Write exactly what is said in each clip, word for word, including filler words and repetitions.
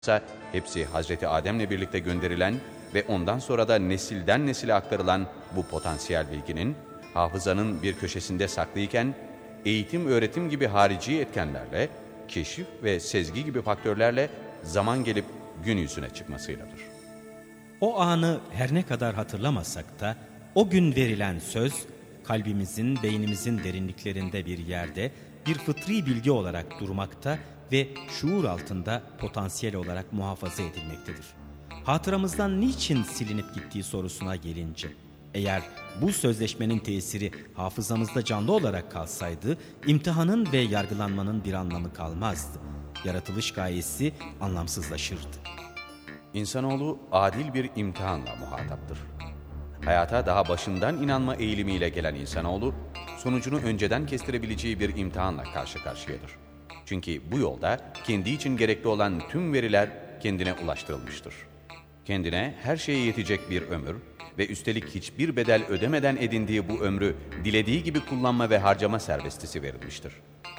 ise hepsi Hazreti Adem'le birlikte gönderilen ve ondan sonra da nesilden nesile aktarılan bu potansiyel bilginin, hafızanın bir köşesinde saklıyken, eğitim, öğretim gibi harici etkenlerle, keşif ve sezgi gibi faktörlerle zaman gelip gün yüzüne çıkmasıyladır. O anı her ne kadar hatırlamasak da, o gün verilen söz, kalbimizin, beynimizin derinliklerinde bir yerde, bir fıtri bilgi olarak durmakta ve şuur altında potansiyel olarak muhafaza edilmektedir. Hatıramızdan niçin silinip gittiği sorusuna gelince, eğer bu sözleşmenin tesiri hafızamızda canlı olarak kalsaydı, imtihanın ve yargılanmanın bir anlamı kalmazdı. Yaratılış gayesi anlamsızlaşırdı. İnsanoğlu adil bir imtihanla muhataptır. Hayata daha başından inanma eğilimiyle gelen insanoğlu, sonucunu önceden kestirebileceği bir imtihanla karşı karşıyadır. Çünkü bu yolda kendi için gerekli olan tüm veriler kendine ulaştırılmıştır. Kendine her şeye yetecek bir ömür ve üstelik hiçbir bedel ödemeden edindiği bu ömrü dilediği gibi kullanma ve harcama serbestisi verilmiştir.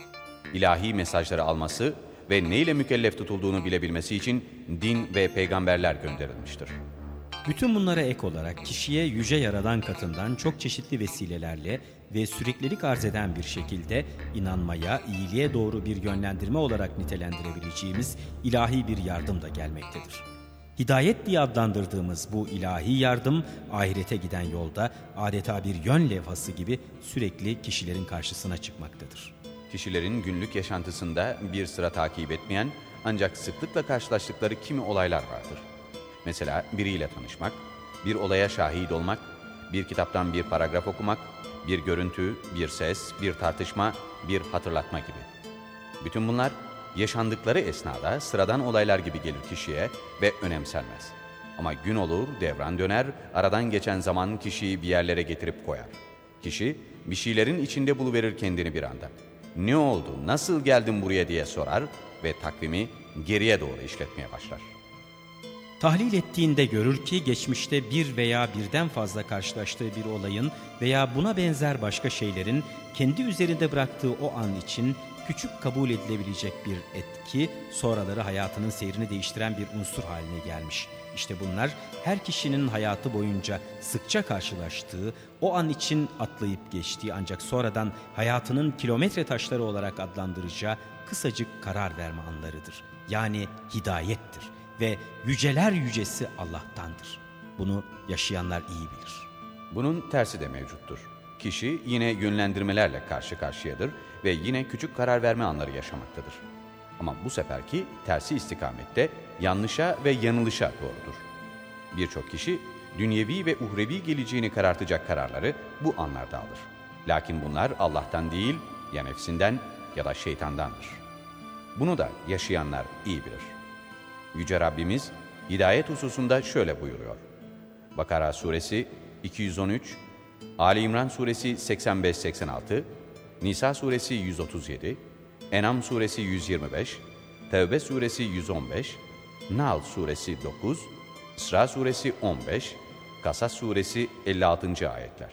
İlahi mesajları alması ve neyle mükellef tutulduğunu bilebilmesi için din ve peygamberler gönderilmiştir. Bütün bunlara ek olarak kişiye Yüce Yaradan katından çok çeşitli vesilelerle ve süreklilik arz eden bir şekilde inanmaya, iyiliğe doğru bir yönlendirme olarak nitelendirebileceğimiz ilahi bir yardım da gelmektedir. Hidayet diye adlandırdığımız bu ilahi yardım, ahirete giden yolda adeta bir yön levhası gibi sürekli kişilerin karşısına çıkmaktadır. Kişilerin günlük yaşantısında bir sıra takip etmeyen ancak sıklıkla karşılaştıkları kimi olaylar vardır. Mesela biriyle tanışmak, bir olaya şahit olmak, bir kitaptan bir paragraf okumak, bir görüntü, bir ses, bir tartışma, bir hatırlatma gibi. Bütün bunlar yaşandıkları esnada sıradan olaylar gibi gelir kişiye ve önemsenmez. Ama gün olur, devran döner, aradan geçen zaman kişiyi bir yerlere getirip koyar. Kişi bir şeylerin içinde buluverir kendini bir anda. Ne oldu, nasıl geldim buraya diye sorar ve takvimi geriye doğru işletmeye başlar. Tahlil ettiğinde görür ki geçmişte bir veya birden fazla karşılaştığı bir olayın veya buna benzer başka şeylerin kendi üzerinde bıraktığı o an için küçük kabul edilebilecek bir etki, sonraları hayatının seyrini değiştiren bir unsur haline gelmiş. İşte bunlar her kişinin hayatı boyunca sıkça karşılaştığı, o an için atlayıp geçtiği ancak sonradan hayatının kilometre taşları olarak adlandıracağı kısacık karar verme anlarıdır. Yani hidayettir. Ve yüceler yücesi Allah'tandır. Bunu yaşayanlar iyi bilir. Bunun tersi de mevcuttur. Kişi yine yönlendirmelerle karşı karşıyadır ve yine küçük karar verme anları yaşamaktadır. Ama bu seferki tersi istikamette yanlışa ve yanılışa doğrudur. Birçok kişi dünyevi ve uhrevi geleceğini karartacak kararları bu anlarda alır. Lakin bunlar Allah'tan değil, ya nefsinden ya da şeytandandır. Bunu da yaşayanlar iyi bilir. Yüce Rabbimiz hidayet hususunda şöyle buyuruyor. Bakara suresi iki yüz on üç, Ali İmran suresi seksen beş seksen altı, Nisa suresi yüz otuz yedi, En'am suresi yüz yirmi beş, Tevbe suresi yüz on beş, Nahl suresi dokuz, İsra suresi on beş, Kasas suresi elli altıncı ayetler.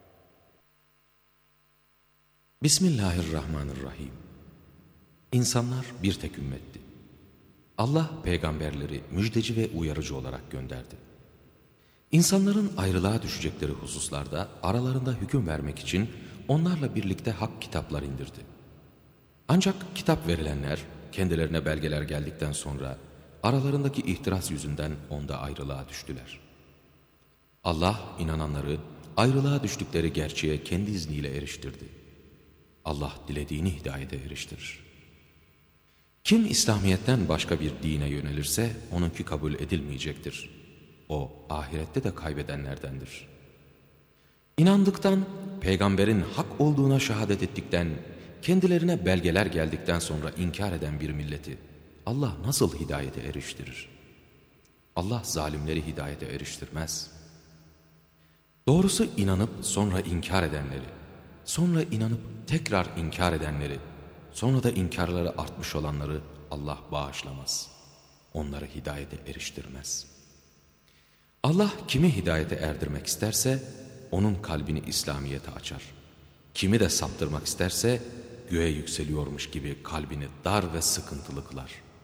Bismillahirrahmanirrahim. İnsanlar bir tek ümmetti. Allah peygamberleri müjdeci ve uyarıcı olarak gönderdi. İnsanların ayrılığa düşecekleri hususlarda aralarında hüküm vermek için onlarla birlikte hak kitaplar indirdi. Ancak kitap verilenler kendilerine belgeler geldikten sonra aralarındaki ihtiras yüzünden onda ayrılığa düştüler. Allah inananları ayrılığa düştükleri gerçeğe kendi izniyle eriştirdi. Allah dilediğini hidayete eriştirir. Kim İslamiyet'ten başka bir dine yönelirse onunki kabul edilmeyecektir. O ahirette de kaybedenlerdendir. İnandıktan, peygamberin hak olduğuna şehadet ettikten, kendilerine belgeler geldikten sonra inkar eden bir milleti Allah nasıl hidayete eriştirir? Allah zalimleri hidayete eriştirmez. Doğrusu inanıp sonra inkar edenleri, sonra inanıp tekrar inkar edenleri, sonra da inkarları artmış olanları Allah bağışlamaz. Onları hidayete eriştirmez. Allah kimi hidayete erdirmek isterse onun kalbini İslamiyet'e açar. Kimi de saptırmak isterse göğe yükseliyormuş gibi kalbini dar ve sıkıntılı kılar.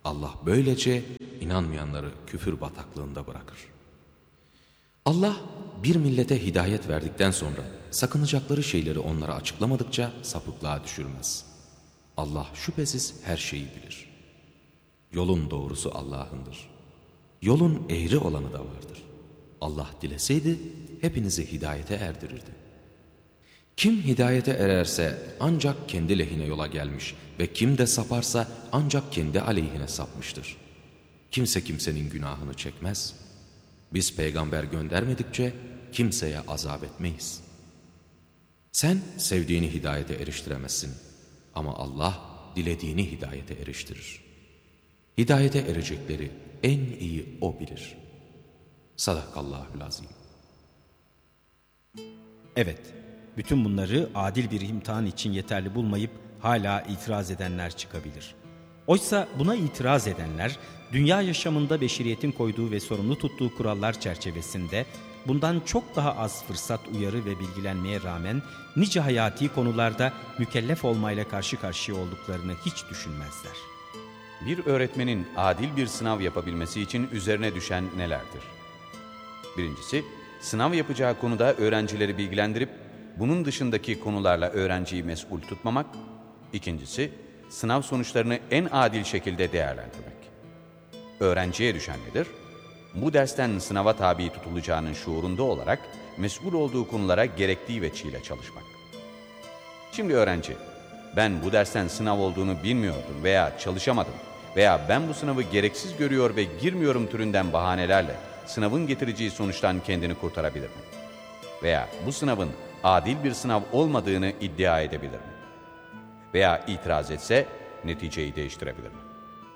Allah böylece inanmayanları küfür bataklığında bırakır. Allah bir millete hidayet verdikten sonra sakınacakları şeyleri onlara açıklamadıkça sapıklığa düşürmez. Allah şüphesiz her şeyi bilir. Yolun doğrusu Allah'ındır. Yolun eğri olanı da vardır. Allah dileseydi hepinizi hidayete erdirirdi. Kim hidayete ererse ancak kendi lehine yola gelmiş ve kim de saparsa ancak kendi aleyhine sapmıştır. Kimse kimsenin günahını çekmez. Biz peygamber göndermedikçe kimseye azap etmeyiz. Sen sevdiğini hidayete eriştiremezsin ama Allah dilediğini hidayete eriştirir. Hidayete erecekleri en iyi O bilir. Sadakallahü'l-azim. Evet, bütün bunları adil bir imtihan için yeterli bulmayıp hala itiraz edenler çıkabilir. Oysa buna itiraz edenler, dünya yaşamında beşeriyetin koyduğu ve sorumlu tuttuğu kurallar çerçevesinde bundan çok daha az fırsat, uyarı ve bilgilenmeye rağmen nice hayati konularda mükellef olmayla karşı karşıya olduklarını hiç düşünmezler. Bir öğretmenin adil bir sınav yapabilmesi için üzerine düşen nelerdir? Birincisi, sınav yapacağı konuda öğrencileri bilgilendirip bunun dışındaki konularla öğrenciyi mesul tutmamak. İkincisi, sınav sonuçlarını en adil şekilde değerlendirmek. Öğrenciye düşen nedir? Bu dersten sınava tabi tutulacağının şuurunda olarak mesul olduğu konulara gerektiği veçiyle çalışmak. Şimdi öğrenci, ben bu dersten sınav olduğunu bilmiyordum veya çalışamadım veya ben bu sınavı gereksiz görüyor ve girmiyorum türünden bahanelerle sınavın getireceği sonuçtan kendini kurtarabilir mi? Veya bu sınavın adil bir sınav olmadığını iddia edebilir mi? Veya itiraz etse neticeyi değiştirebilir mi?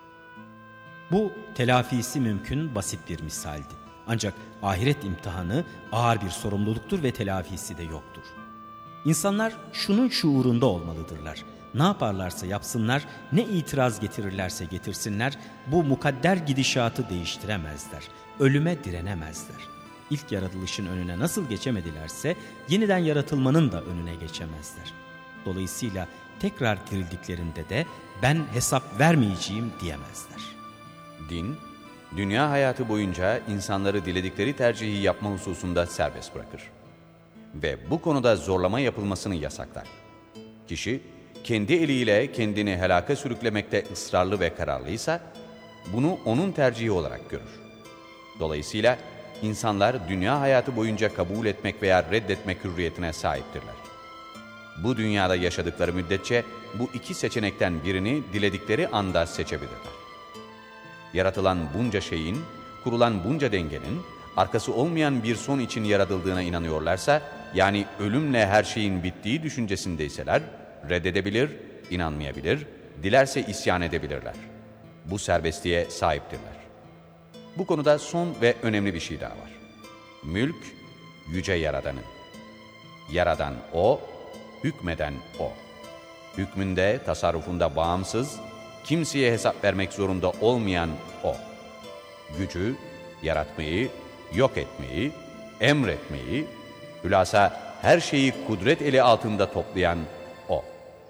Bu telafisi mümkün basit bir misaldi. Ancak ahiret imtihanı ağır bir sorumluluktur ve telafisi de yoktur. İnsanlar şunun şuurunda olmalıdırlar. Ne yaparlarsa yapsınlar, ne itiraz getirirlerse getirsinler, bu mukadder gidişatı değiştiremezler. Ölüme direnemezler. İlk yaratılışın önüne nasıl geçemedilerse yeniden yaratılmanın da önüne geçemezler. Dolayısıyla tekrar dirildiklerinde de ben hesap vermeyeceğim diyemezler. Din, dünya hayatı boyunca insanları diledikleri tercihi yapma hususunda serbest bırakır. Ve bu konuda zorlama yapılmasını yasaklar. Kişi, kendi eliyle kendini helaka sürüklemekte ısrarlı ve kararlıysa, bunu onun tercihi olarak görür. Dolayısıyla insanlar dünya hayatı boyunca kabul etmek veya reddetmek hürriyetine sahiptirler. Bu dünyada yaşadıkları müddetçe bu iki seçenekten birini diledikleri anda seçebilirler. Yaratılan bunca şeyin, kurulan bunca dengenin, arkası olmayan bir son için yaratıldığına inanıyorlarsa, yani ölümle her şeyin bittiği düşüncesindeyseler, reddedebilir, inanmayabilir, dilerse isyan edebilirler. Bu serbestliğe sahiptirler. Bu konuda son ve önemli bir şey daha var. Mülk, yüce Yaradan'ın. Yaradan O, hükmeden O. Hükmünde, tasarrufunda bağımsız, kimseye hesap vermek zorunda olmayan O. Gücü, yaratmayı, yok etmeyi, emretmeyi, hülasa her şeyi kudret eli altında toplayan O.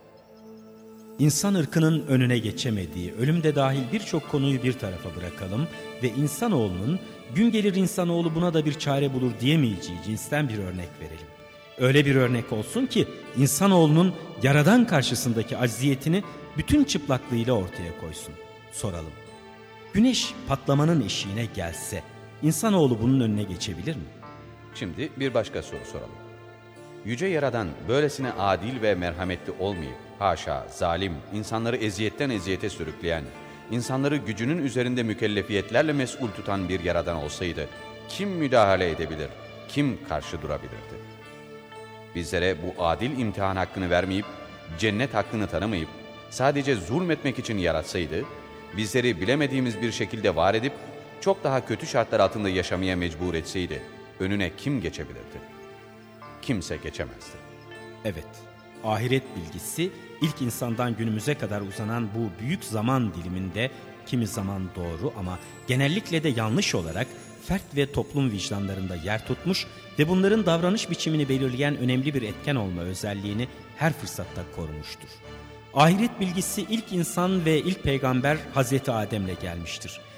İnsan ırkının önüne geçemediği, ölüm de dahil birçok konuyu bir tarafa bırakalım ve insanoğlunun gün gelir insanoğlu buna da bir çare bulur diyemeyeceği cinsten bir örnek verelim. Öyle bir örnek olsun ki insanoğlunun Yaradan karşısındaki acziyetini bütün çıplaklığıyla ortaya koysun. Soralım. Güneş patlamanın eşiğine gelse insanoğlu bunun önüne geçebilir mi? Şimdi bir başka soru soralım. Yüce Yaradan böylesine adil ve merhametli olmayıp, haşa, zalim, insanları eziyetten eziyete sürükleyen, insanları gücünün üzerinde mükellefiyetlerle mesul tutan bir Yaradan olsaydı, kim müdahale edebilir, kim karşı durabilirdi? Bizlere bu adil imtihan hakkını vermeyip, cennet hakkını tanımayıp, sadece zulmetmek için yaratsaydı, bizleri bilemediğimiz bir şekilde var edip, çok daha kötü şartlar altında yaşamaya mecbur etseydi, önüne kim geçebilirdi? Kimse geçemezdi. Evet, ahiret bilgisi ilk insandan günümüze kadar uzanan bu büyük zaman diliminde kimi zaman doğru ama genellikle de yanlış olarak fert ve toplum vicdanlarında yer tutmuş ve bunların davranış biçimini belirleyen önemli bir etken olma özelliğini her fırsatta korumuştur. Ahiret bilgisi ilk insan ve ilk peygamber Hazreti Adem'le gelmiştir.